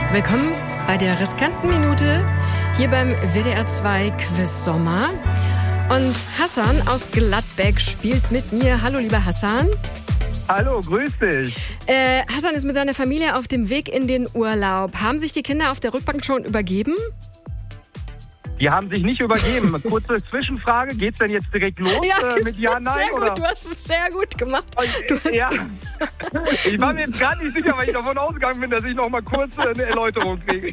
Willkommen bei der riskanten Minute hier beim WDR 2 Quiz Sommer. Und Hassan aus Gladbeck spielt mit mir. Hallo, lieber Hassan. Hallo, grüß dich. Hassan ist mit seiner Familie auf dem Weg in den Urlaub. Haben sich die Kinder auf der Rückbank schon übergeben? Die haben sich nicht übergeben. Kurze Zwischenfrage, geht's denn jetzt direkt los mit Ja, Nein? Sehr oder? gut, du hast es sehr gut gemacht. Ja. Ich war mir jetzt gar nicht sicher, weil ich davon ausgegangen bin, dass ich noch mal kurz eine Erläuterung kriege.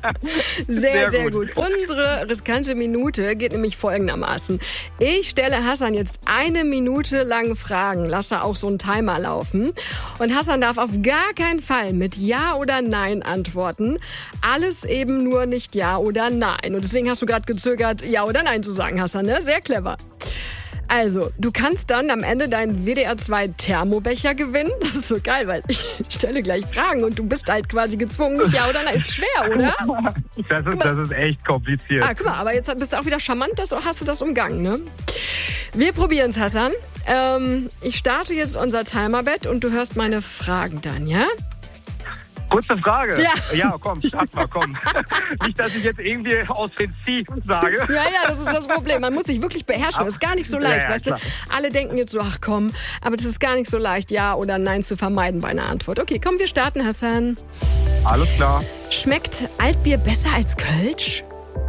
Sehr gut. Unsere riskante Minute geht nämlich folgendermaßen. Ich stelle Hassan jetzt 1 Minute lang Fragen, lasse auch so einen Timer laufen. Und Hassan darf auf gar keinen Fall mit Ja oder Nein antworten. Alles eben nur nicht Ja oder Nein. Und deswegen hast du gerade gezögert, Ja oder Nein zu sagen, Hassan, ne? Sehr clever. Also, du kannst dann am Ende deinen WDR 2 Thermobecher gewinnen. Das ist so geil, weil ich stelle gleich Fragen und du bist halt quasi gezwungen, nicht Ja oder Nein. Ist schwer, oder? Das ist echt kompliziert. Guck mal, aber jetzt bist du auch wieder charmant, hast du das umgangen, ne? Wir probieren es, Hassan. Ich starte jetzt unser Timerbett und du hörst meine Fragen dann, ja? Kurze Frage. Ja, komm, start mal, komm. Nicht, dass ich jetzt irgendwie aus den Ziel sage. Ja, das ist das Problem. Man muss sich wirklich beherrschen. Das ist gar nicht so leicht, weißt du? Alle denken jetzt so, ach komm, aber das ist gar nicht so leicht, Ja oder Nein zu vermeiden bei einer Antwort. Okay, komm, wir starten, Hassan. Alles klar. Schmeckt Altbier besser als Kölsch?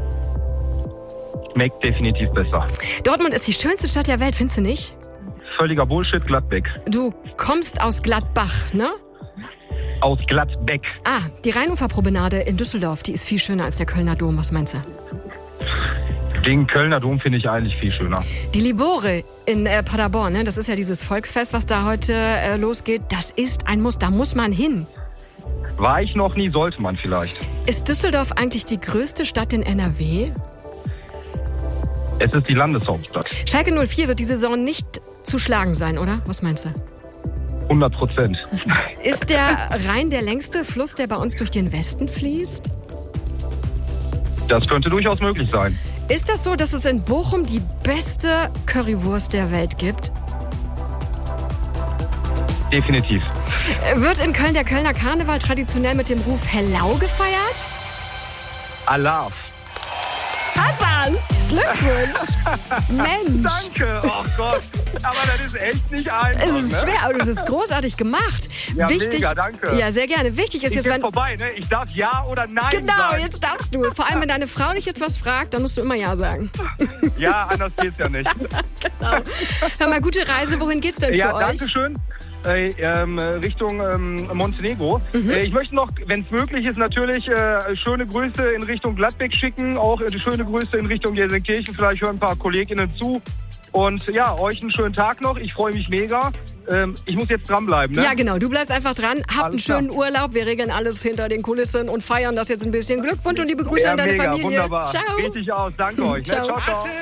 Schmeckt definitiv besser. Dortmund ist die schönste Stadt der Welt, findest du nicht? Völliger Bullshit, Gladbeck. Du kommst aus Gladbach, ne? Aus Gladbeck. Die Rheinuferpromenade in Düsseldorf, die ist viel schöner als der Kölner Dom. Was meinst du? Den Kölner Dom finde ich eigentlich viel schöner. Die Libore in Paderborn, ne? Das ist ja dieses Volksfest, was da heute losgeht. Das ist ein Muss, da muss man hin. War ich noch nie, sollte man vielleicht. Ist Düsseldorf eigentlich die größte Stadt in NRW? Es ist die Landeshauptstadt. Schalke 04 wird die Saison nicht zu schlagen sein, oder? Was meinst du? 100%. Ist der Rhein der längste Fluss, der bei uns durch den Westen fließt? Das könnte durchaus möglich sein. Ist das so, dass es in Bochum die beste Currywurst der Welt gibt? Definitiv. Wird in Köln der Kölner Karneval traditionell mit dem Ruf Hellau gefeiert? Alaf. Hassan, Glückwunsch. Mensch. Danke, oh Gott. Aber das ist echt nicht einfach. Es ist ne? schwer, aber du hast es großartig gemacht. Ja, wichtig, mega, danke. Ja, sehr gerne. Wichtig ist Ich jetzt, bin wenn... vorbei, ne? Ich darf Ja oder Nein Genau, sagen. jetzt darfst du. Vor allem, wenn deine Frau dich jetzt was fragt, dann musst du immer Ja sagen. Ja, anders geht's ja nicht. Genau. Hör mal, gute Reise. Wohin geht's denn für euch? Danke schön. Richtung Montenegro. Ich möchte noch, wenn es möglich ist, natürlich schöne Grüße in Richtung Gladbeck schicken. Auch schöne Grüße in Richtung Gelsenkirchen. Vielleicht hören ein paar KollegInnen zu. Und ja, euch einen schönen Tag noch. Ich freue mich mega. Ich muss jetzt dranbleiben, ne? Ja, genau. Du bleibst einfach dran. Habt einen schönen Urlaub. Wir regeln alles hinter den Kulissen und feiern das jetzt ein bisschen. Glückwunsch und liebe Grüße an deine mega, Familie. Wunderbar. Ciao. Richtig aus. Danke euch. Ne? Ciao. Ciao, ciao.